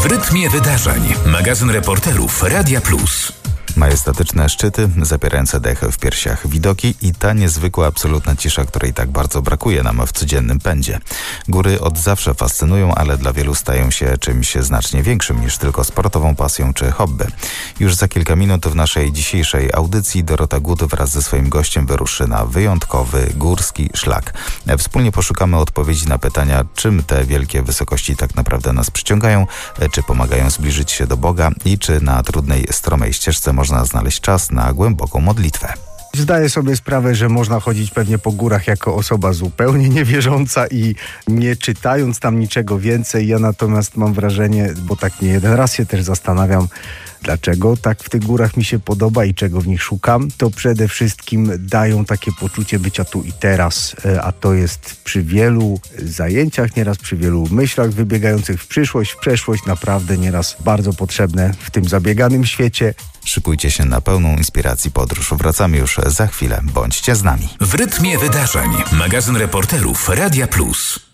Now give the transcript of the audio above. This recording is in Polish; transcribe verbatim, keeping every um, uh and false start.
rytmie wydarzeń. Magazyn reporterów Radia Plus. Majestatyczne szczyty, zapierające dech w piersiach widoki i ta niezwykła, absolutna cisza, której tak bardzo brakuje nam w codziennym pędzie. Góry od zawsze fascynują, ale dla wielu stają się czymś znacznie większym niż tylko sportową pasją czy hobby. Już za kilka minut w naszej dzisiejszej audycji Dorota Gut wraz ze swoim gościem wyruszy na wyjątkowy górski szlak. Wspólnie poszukamy odpowiedzi na pytania, czym te wielkie wysokości tak naprawdę nas przyciągają, czy pomagają zbliżyć się do Boga i czy na trudnej, stromej ścieżce można znaleźć czas na głęboką modlitwę. Zdaję sobie sprawę, że można chodzić pewnie po górach jako osoba zupełnie niewierząca i nie czytając tam niczego więcej. Ja natomiast mam wrażenie, bo tak nie jeden raz się też zastanawiam, dlaczego tak w tych górach mi się podoba i czego w nich szukam, to przede wszystkim dają takie poczucie bycia tu i teraz, a to jest przy wielu zajęciach, nieraz przy wielu myślach wybiegających w przyszłość, w przeszłość, naprawdę nieraz bardzo potrzebne w tym zabieganym świecie. Szykujcie się na pełną inspiracji podróż. Wracamy już za chwilę. Bądźcie z nami. W rytmie wydarzeń. Magazyn reporterów Radia Plus.